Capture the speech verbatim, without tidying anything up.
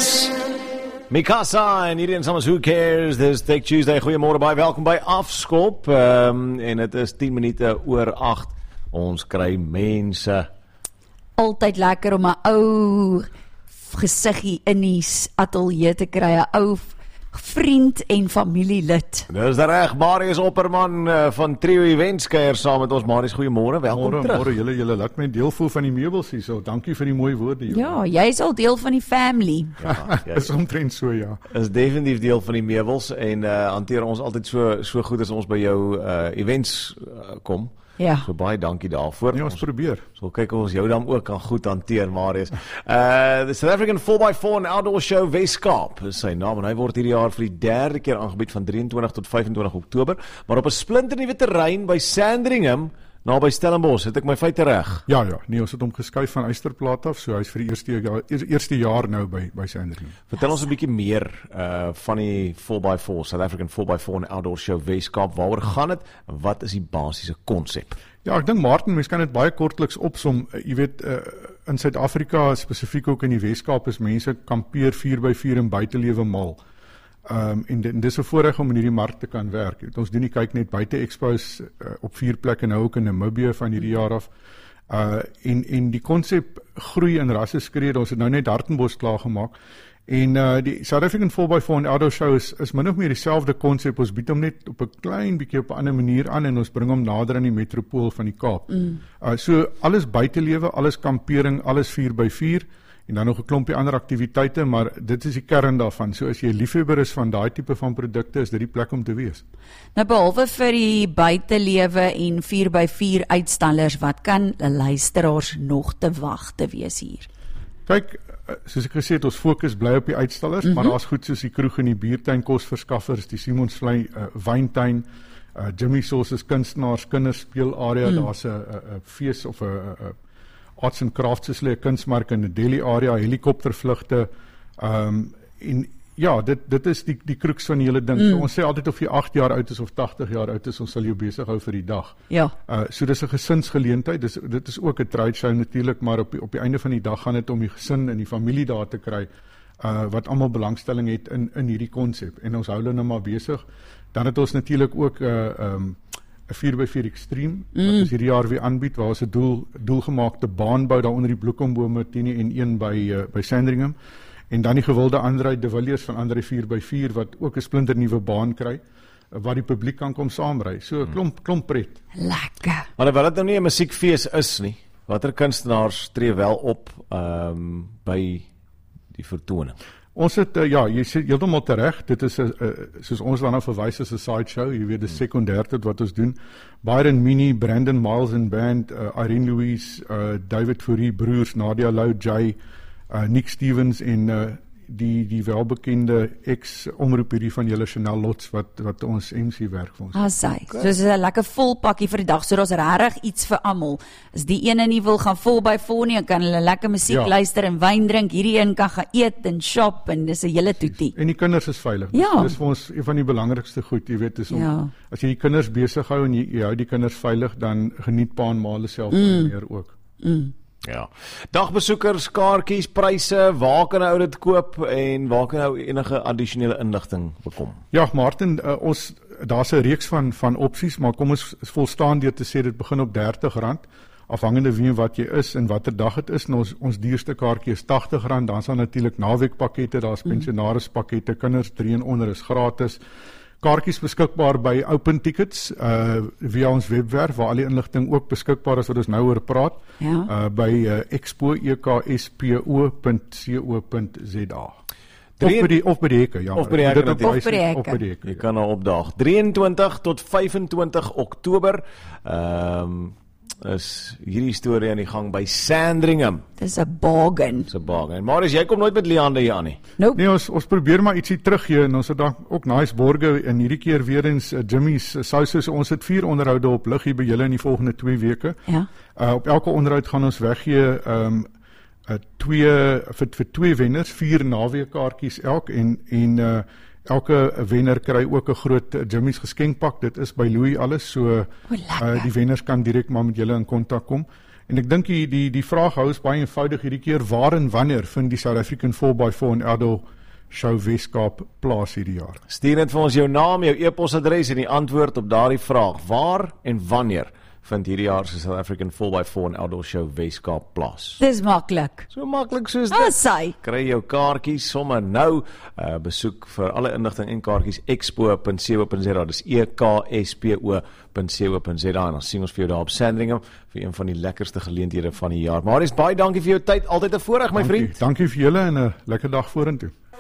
Cares. Mikasa en hierdie saam as Who Cares, dis Tech Tuesday, goeiemôre baie welkom by Afskop, um, en het is tien minute oor agt, ons kry mense. Altyd lekker om 'n ou gesiggie in die ateljee te kry, 'n ou vriend en familielid. Dis reg, Marius Opperman uh, van Trio Events kuier saam met ons. Marius, goeiemôre, welkom Morgen, terug. Môre, julle, julle laat my deel voel van die meubels hier, so dankie vir die mooi woorde. Julle. Ja, jy is al deel van die family. Ja, jy Is omtrent so, ja. is definitief deel van die meubels en uh, hanteer ons altyd so so goed as ons by jou uh, events uh, kom. Ja. So baie dankie daarvoor. Nee, ons probeer. So kyk of ons jou dan ook kan goed hanteer, Marius. Uh the South African four by four and Outdoor Show Weskaap is sy naam en hy word hierdie jaar vir die derde keer aangebied van drieëntwintig tot vyfentwintig Oktober, maar op 'n splinternuwe terrein by Sandringham, naby Stellenbosch. Het ek my feite reg? Ja, ja, nee, ons het hom geskuif van Eysterplaat af, so hy's vir die eerste jaar, eerste jaar nou by by Sandringham. Vertel ons 'n bietjie meer uh van die four by four, South African four by four and Outdoor Show Weskaap. Waaroor gaan dit en wat is die basiese konsep? Ja, ek dink Martin, mens kan dit baie kortliks opsom. Jy weet, uh, in Suid-Afrika, spesifiek ook in die Weskaap, is mense kampeer vier by vier en buitelewe mal. Um, en, en dis 'n voorreg om in hierdie mark te kan werk. Ons doen die kyk net buite expos uh, op vier plekke nou ook in Namibië van hierdie jaar af. Uh, en, en die konsep groei in rasseskrede. Ons het nou net Hartenbos klaargemaak. En uh, die South African four by four en Outdoor Show is, is min of meer dieselfde konsep. Ons bied hom net op 'n klein bietjie op 'n ander manier aan en ons bring hom nader aan die metropool van die Kaap. Mm. Uh, so alles buitelewe, alles kampering, alles vier by vier en dan nog 'n klompie ander aktiwiteite, maar dit is die kern daarvan. So as jy liefhebber is van daai tipe van produkte, is dit die plek om te wees. Nou behalwe vir die buitelewe en vier by vier uitstallers, wat kan luisteraars nog te wag te wees hier? Kyk, soos ek gesê het, ons fokus bly op die uitstallers, mm-hmm. maar daar's goed soos die kroeg en die biertuin, kosverskaffers, die Simonsvlei uh, wyntuin, uh, Jimmy Sauce's kunstenaars, kinderspeelarea, mm. daar's 'n fees of 'n arts and crafts is 'n kunsmark in die Delhi area, helikoptervlugte, um, en ja, dit dit is die die crux van die hele ding. Mm. So, ons sê altyd of jy agt jaar oud is of tagtig jaar oud is, ons sal jou besig hou vir die dag. Ja. Uh, so dis 'n gesinsgeleentheid. Dis dit is ook 'n trade show natuurlik, maar op die, op die einde van die dag gaan dit om die gesin en die familie daar te kry, uh, wat almal belangstelling het in in hierdie konsep. En ons hou hulle nou maar besig. Dan het ons natuurlik ook 'n uh, um, 'n vier by vier Extreme, mm. wat ons hierdie jaar weer aanbied, waar ons 'n doel doelgemaakte baan bou daar onder die bloekombome tien en een by uh, by Sandringham. En dan die gewilde Andrei de Villiers van Andrei vier by vier, wat ook 'n splinternuwe baan kry, waar die publiek kan kom saamry. So 'n klomp klomp pret. Lekker. Maar wel dit nou nie 'n musiekfees is nie. Watter kunstenaars tree wel op um, by die vertoning? Ons het, uh, ja, jy sê heeltemal tereg, dit is, uh, soos ons dan nou verwys as 'n sideshow, jy weet, dis sekondêr tot wat ons doen. Byron Mini, Brandon Miles and Band, uh, Irene Louise, uh, David Fourie, broers, Nadia Lou, Jay, Uh, Nick Stevens en uh, die die welbekende ex-omroep hierdie van julle Chanel Lots wat wat ons M C werk vir ons. Ah, sy. So dis 'n lekker vol pakkie vir die dag. So daar's regtig iets vir almal. As die ene nie wil gaan vol by vol nie, kan hulle lekker musiek ja. luister en wyn drink. Hierdie een kan gaan eet en shop en dis 'n hele toetie. En die kinders is veilig. Ja. Dis vir ons een van die belangrikste goed, jy weet, is om ja. as jy die kinders besig hou en jy, jy hou die kinders veilig, dan geniet pa en ma hulle self mm. meer ook. Mm. Ja. Dagbesoekers, kaartjies, pryse, waar kan ou dit koop en waar kan ou enige addisionele inligting bekom? Ja, Martin, uh, ons daar's 'n reeks van van opsies, maar kom ons volstaan deur te sê dit begin op dertig rand, afhangende wie en wat jy is en watter dag dit is. En ons ons duurste kaartjie is tagtig rand, dan is daar natuurlik naweekpakkette, daar's pensionarispakkette, kinders drie en onder is gratis. Kaartjies beskikbaar by Open Tickets uh, via ons webwerf, waar al die inligting ook beskikbaar is wat ons nou oor praat, ja. uh, by uh, expo e k s p o punt co punt z a. Of by die, of by die hekke, ja. Of by die hekke, of by die hekke. Of by die hekke. Jy kan nou opdaag. drieëntwintig tot vyfentwintig Oktober. Ehm um, is hierdie storie aan die gang by Sandringham. Dis 'n bargain. Dis 'n bargain. Maar as jy kom nooit met Leander hier aan nie. Nope. Nee, ons ons probeer maar ietsie teruggee en ons het dan ook nice borge en hierdie keer weer eens uh, Jimmy's uh, Sauces. Ons het vier onderhoude op lig hier by julle in die volgende twee weke. Ja. Uh, op elke onderhoud gaan ons weggee ehm um, uh, twee vir vir twee wenners, vier naweekkaartjies elk en en uh, elke wenner kry ook 'n groot uh, Jimmy's geskenkpak. Dit is by Louis alles, so O, lekker. uh, die wenners kan direk maar met julle in kontak kom. En ek dink die die die vraag hou is baie eenvoudig hierdie keer, waar en wanneer vind die South African four by four en Outdoor Show Weskaap plaas hierdie jaar? Stuur net vir ons jou naam, jou e-posadres en die antwoord op daardie vraag. Waar en wanneer vind hierdie jaar se South African four by four en Outdoor Show Weskaap plaas? Dis maklik. So maklik soos Ah, dit. sy. Kry jou kaartjies sommer nou. Uh, besoek vir alle inligting en kaartjies expo punt co punt za. Dis E K S P O punt co punt za en dan sien ons vir jou daar op Sandringham vir een van die lekkerste geleenthede van die jaar. Marius, baie dankie vir jou tyd. Altyd 'n voorreg, my Dankie, vriend. dankie vir julle en 'n lekker dag vorentoe.